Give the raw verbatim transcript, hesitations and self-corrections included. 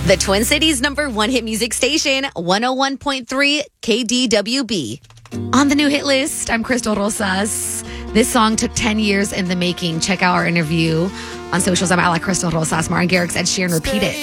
The Twin Cities number one hit music station, one oh one point three K D W B. On the new hit list, I'm Crystal Rosas. This song took ten years in the making. Check out our interview on socials. I'm at Crystal Rosas. Martin Garrix, Ed Sheeran, Repeat It.